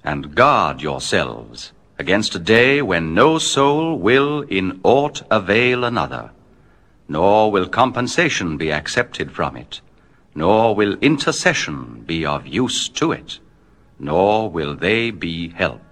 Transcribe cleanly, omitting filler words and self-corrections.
and guard yourselves against a day when no soul will in aught avail another, nor will compensation be accepted from it, nor will intercession be of use to it, nor will they be helped.